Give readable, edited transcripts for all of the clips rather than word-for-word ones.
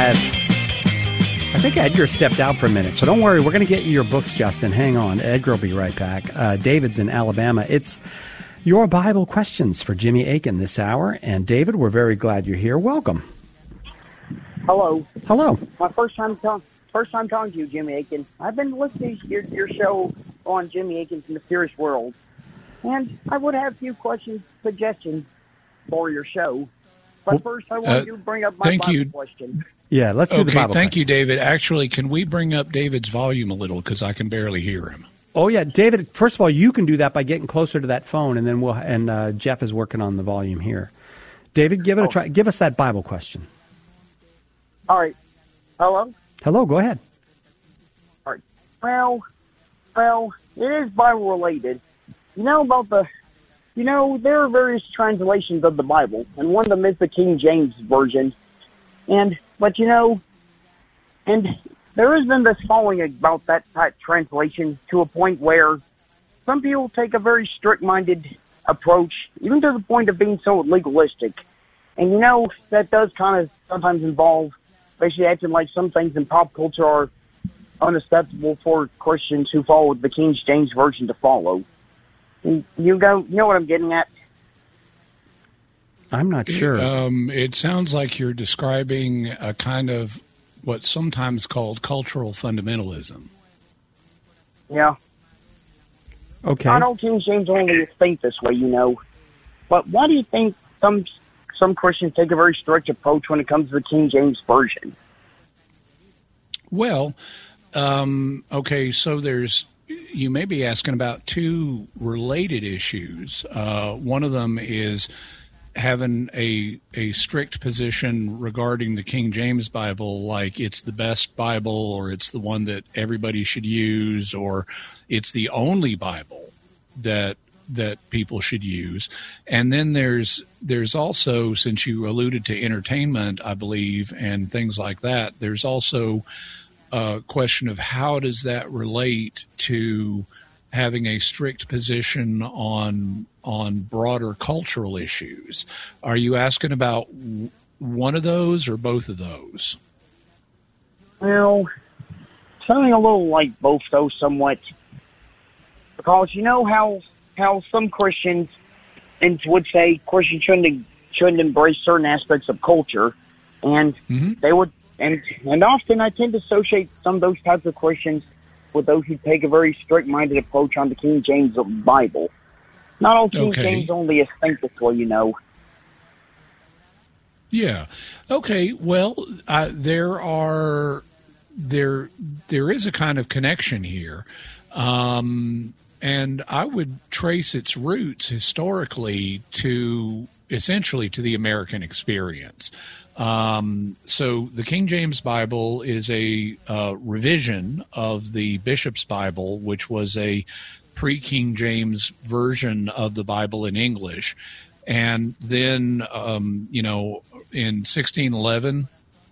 I think Edgar stepped out for a minute, so don't worry. We're going to get you your books, Justin. Hang on. Edgar will be right back. David's in Alabama. It's your Bible questions for Jimmy Akin this hour. And David, we're very glad you're here. Welcome. Hello. Hello. My first time talking to you, Jimmy Akin. I've been listening to your show on Jimmy Akin's Mysterious World, and I would have a few questions, suggestions for your show. But first, I want to bring up my Bible question. Yeah, let's do the Bible thank question. you, David. Actually, can we bring up David's volume a little, because I can barely hear him? Oh, yeah. David, first of all, you can do that by getting closer to that phone, and then Jeff is working on the volume here. David, give it a try. Give us that Bible question. All right. Hello? Hello, go ahead. All right. Well, it is Bible related. There are various translations of the Bible, and one of them is the King James Version. And there has been this following about that translation to a point where some people take a very strict-minded approach, even to the point of being so legalistic. And that does kind of sometimes involve basically acting like some things in pop culture are unacceptable for Christians who follow the King James Version to follow. You know what I'm getting at? I'm not sure. It sounds like you're describing a kind of what's sometimes called cultural fundamentalism. Yeah. Okay. I know King James only think this way, But why do you think some Christians take a very strict approach when it comes to the King James Version? Well, okay, so you may be asking about two related issues. One of them is having a strict position regarding the King James Bible, like it's the best Bible, or it's the one that everybody should use, or it's the only Bible that people should use. And then there's also, since you alluded to entertainment, I believe, and things like that, there's also a question of how does that relate to having a strict position on broader cultural issues. Are you asking about one of those or both of those? Well, something a little like both, though, somewhat. Because how some Christians would say Christians shouldn't embrace certain aspects of culture, and they would, and often I tend to associate some of those types of Christians with those who take a very strict-minded approach on the King James Bible. Not all King James only think this way, Yeah. Okay. Well, there is a kind of connection here. And I would trace its roots historically essentially to the American experience. So the King James Bible is a revision of the Bishop's Bible, which was a pre-King James version of the Bible in English. And then, in 1611,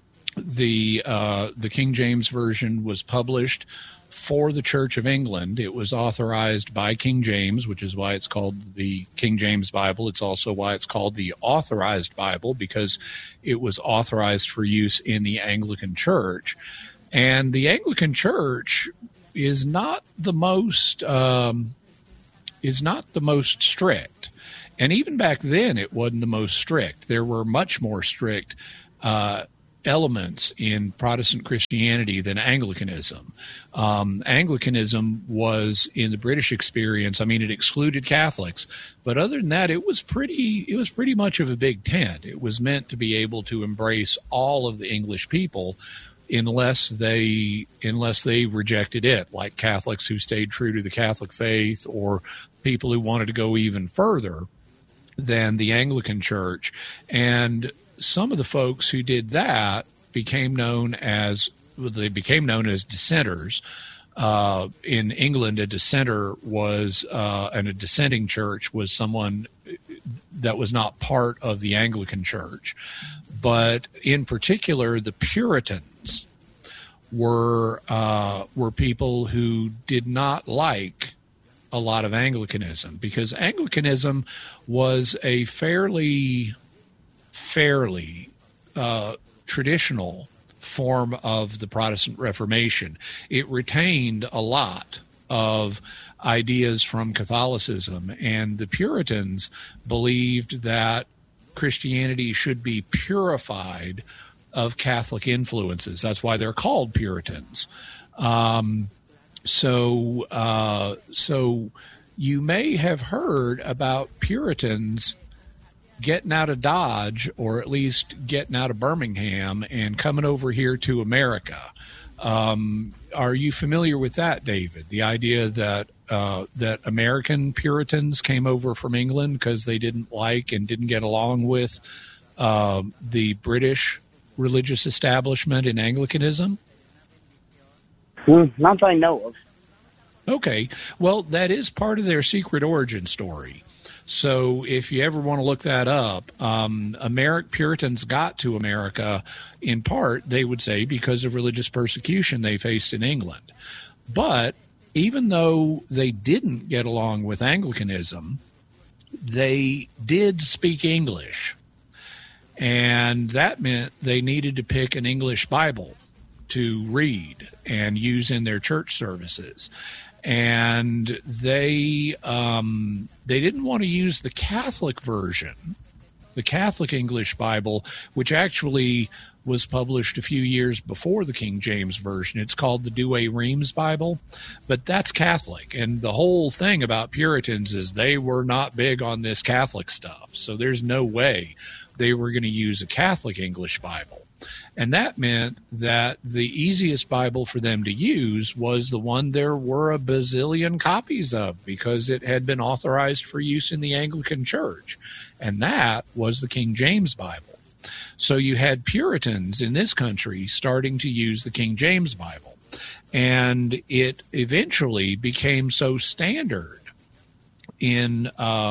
the King James Version was published for the Church of England. It was authorized by King James, which is why it's called the King James Bible. It's also why it's called the Authorized Bible, because it was authorized for use in the Anglican Church. And the Anglican Church is not the most strict. And even back then, it wasn't the most strict. There were much more strict elements in Protestant Christianity than Anglicanism. Anglicanism was, in the British experience, it excluded Catholics, but other than that, it was pretty much of a big tent. It was meant to be able to embrace all of the English people, unless they rejected it, like Catholics who stayed true to the Catholic faith, or people who wanted to go even further than the Anglican Church. And some of the folks who did that became known as dissenters. In England, a dissenter was, and a dissenting church was someone that was not part of the Anglican Church. But in particular, the Puritans were people who did not like a lot of Anglicanism, because Anglicanism was a fairly traditional form of the Protestant Reformation. It retained a lot of ideas from Catholicism, and the Puritans believed that Christianity should be purified of Catholic influences. That's why they're called Puritans. So you may have heard about Puritans getting out of Dodge, or at least getting out of Birmingham and coming over here to America. Are you familiar with that, David? The idea that that American Puritans came over from England because they didn't like and didn't get along with the British religious establishment in Anglicanism? Not that I know of. Okay. Well, that is part of their secret origin story. So if you ever want to look that up, Puritans got to America in part, they would say, because of religious persecution they faced in England. But even though they didn't get along with Anglicanism, they did speak English. And that meant they needed to pick an English Bible to read and use in their church services. And they didn't want to use the Catholic version, the Catholic English Bible, which actually was published a few years before the King James Version. It's called the Douay-Rheims Bible, but that's Catholic. And the whole thing about Puritans is they were not big on this Catholic stuff. So there's no way they were going to use a Catholic English Bible. And that meant that the easiest Bible for them to use was the one there were a bazillion copies of, because it had been authorized for use in the Anglican Church. And that was the King James Bible. So you had Puritans in this country starting to use the King James Bible. And it eventually became so standard in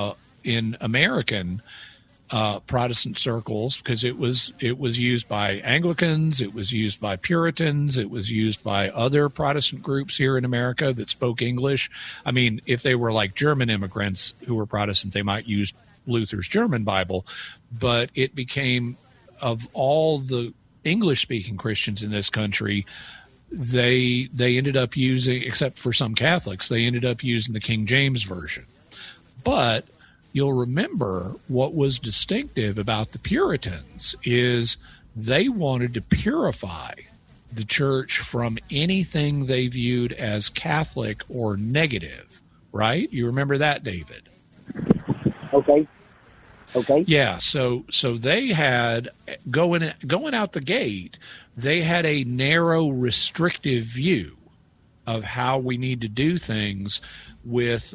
American Protestant circles, because it was used by Anglicans, it was used by Puritans, it was used by other Protestant groups here in America that spoke English. I mean, if they were like German immigrants who were Protestant, they might use Luther's German Bible, but it became, of all the English-speaking Christians in this country, they ended up using, except for some Catholics, they ended up using the King James Version. But you'll remember what was distinctive about the Puritans is they wanted to purify the church from anything they viewed as Catholic or negative, right? You remember that, David? Okay. Yeah, so they had, going out the gate, they had a narrow, restrictive view of how we need to do things with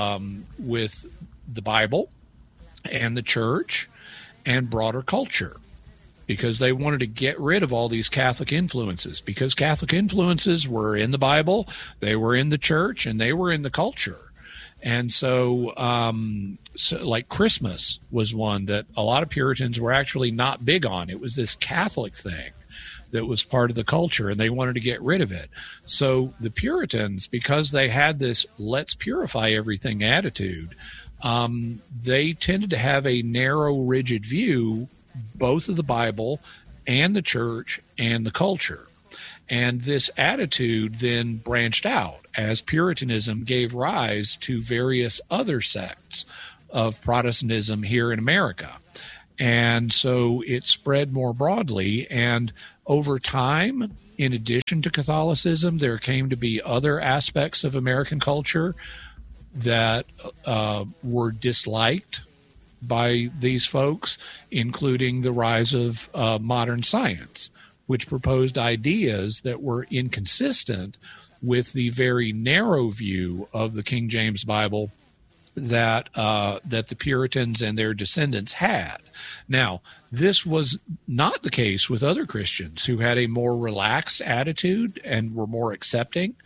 the Bible and the church and broader culture, because they wanted to get rid of all these Catholic influences, because Catholic influences were in the Bible, they were in the church, and they were in the culture. And so like Christmas was one that a lot of Puritans were actually not big on. It was this Catholic thing that was part of the culture, and they wanted to get rid of it. So the Puritans, because they had this let's purify everything attitude, they tended to have a narrow, rigid view, both of the Bible and the church and the culture. And this attitude then branched out as Puritanism gave rise to various other sects of Protestantism here in America. And so it spread more broadly. And over time, in addition to Catholicism, there came to be other aspects of American culture that were disliked by these folks, including the rise of modern science, which proposed ideas that were inconsistent with the very narrow view of the King James Bible that the Puritans and their descendants had. Now, this was not the case with other Christians who had a more relaxed attitude and were more accepting,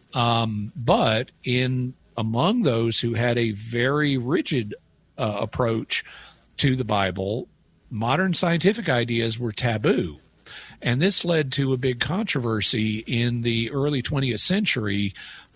but among those who had a very rigid approach to the Bible, modern scientific ideas were taboo. And this led to a big controversy in the early 20th century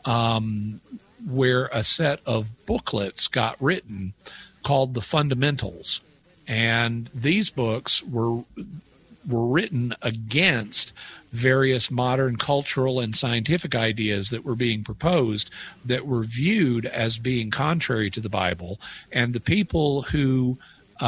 where a set of booklets got written called the Fundamentals. And these books were were written against various modern cultural and scientific ideas that were being proposed that were viewed as being contrary to the Bible. And the people who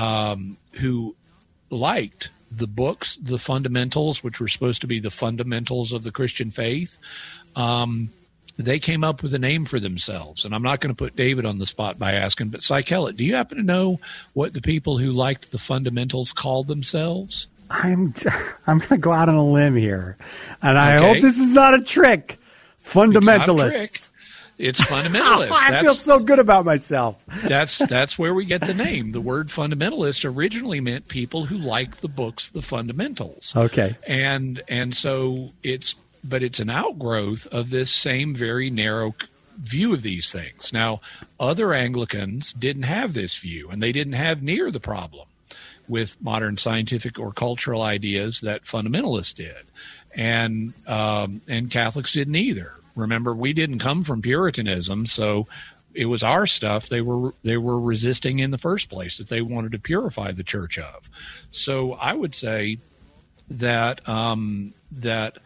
liked the books, the fundamentals, which were supposed to be the fundamentals of the Christian faith, they came up with a name for themselves. And I'm not going to put David on the spot by asking, but Cy Kellett, do you happen to know what the people who liked the fundamentals called themselves? I'm going to go out on a limb here, and I hope this is not a trick. Fundamentalists. It's not a trick. It's fundamentalists. I feel so good about myself. That's where we get the name. The word fundamentalist originally meant people who like the books, the fundamentals. Okay. And so it's an outgrowth of this same very narrow view of these things. Now, other Anglicans didn't have this view, and they didn't have near the problem with modern scientific or cultural ideas that fundamentalists did. And Catholics didn't either. Remember, we didn't come from Puritanism, so it was our stuff they were resisting in the first place, that they wanted to purify the church of. So I would say that that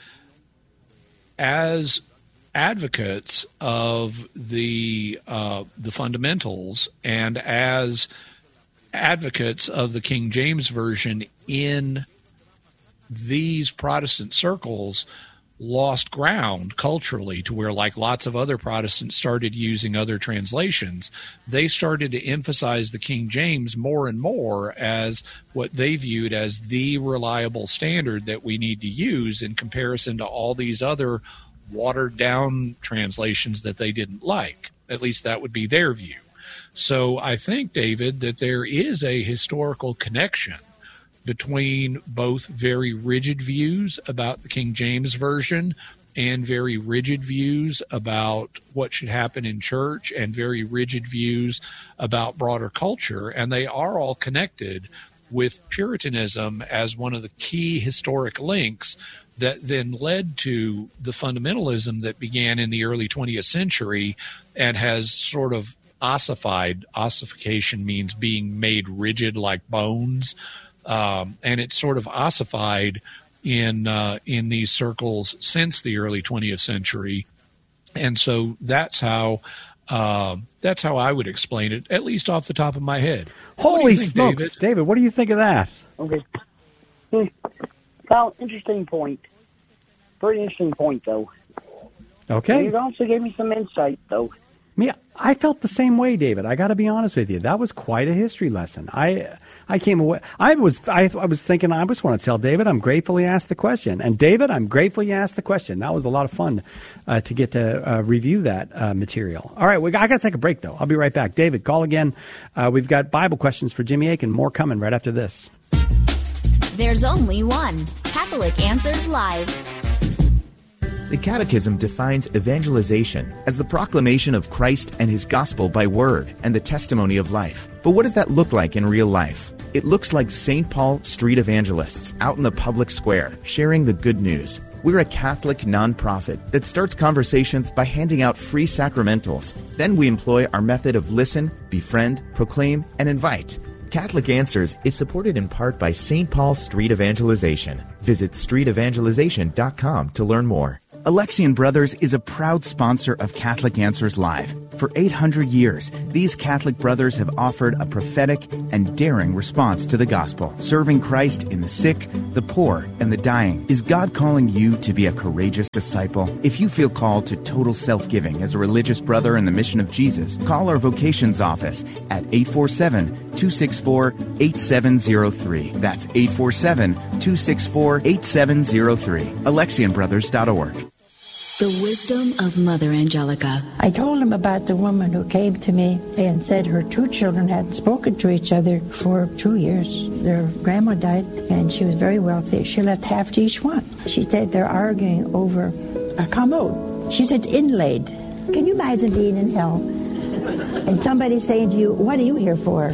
as advocates of the fundamentals and as advocates of the King James Version in these Protestant circles lost ground culturally to where, like lots of other Protestants started using other translations, they started to emphasize the King James more and more as what they viewed as the reliable standard that we need to use in comparison to all these other watered down translations that they didn't like. At least that would be their view. So I think, David, that there is a historical connection between both very rigid views about the King James Version and very rigid views about what should happen in church and very rigid views about broader culture. And they are all connected with Puritanism as one of the key historic links that then led to the fundamentalism that began in the early 20th century and has sort of ossified. Ossification means being made rigid like bones. And it's sort of ossified in these circles since the early 20th century. And so that's how I would explain it, at least off the top of my head. Holy smokes, David, what do you think of that? Okay. Well, interesting point. Very interesting point, though. Okay. And you also gave me some insight, though. Yeah, I felt the same way, David. I got to be honest with you. That was quite a history lesson. I came away. I was thinking. I just want to tell David I'm grateful he asked the question. And David, I'm grateful you asked the question. That was a lot of fun to get to review that material. All right, I got to take a break though. I'll be right back. David, call again. We've got Bible questions for Jimmy Akin. More coming right after this. There's only one Catholic Answers Live. The Catechism defines evangelization as the proclamation of Christ and His gospel by word and the testimony of life. But what does that look like in real life? It looks like St. Paul Street Evangelists out in the public square, sharing the good news. We're a Catholic nonprofit that starts conversations by handing out free sacramentals. Then we employ our method of listen, befriend, proclaim, and invite. Catholic Answers is supported in part by St. Paul Street Evangelization. Visit streetevangelization.com to learn more. Alexian Brothers is a proud sponsor of Catholic Answers Live. For 800 years, these Catholic brothers have offered a prophetic and daring response to the gospel, serving Christ in the sick, the poor, and the dying. Is God calling you to be a courageous disciple? If you feel called to total self-giving as a religious brother in the mission of Jesus, call our vocations office at 847-264-8703. That's 847-264-8703. AlexianBrothers.org. The wisdom of Mother Angelica. I told him about the woman who came to me and said her two children hadn't spoken to each other for 2 years. Their grandma died, and she was very wealthy. She left half to each one. She said they're arguing over a commode. She said it's inlaid. Can you imagine being in hell and somebody saying to you, "What are you here for?"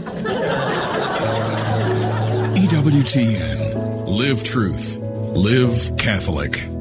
EWTN. Live truth. Live Catholic.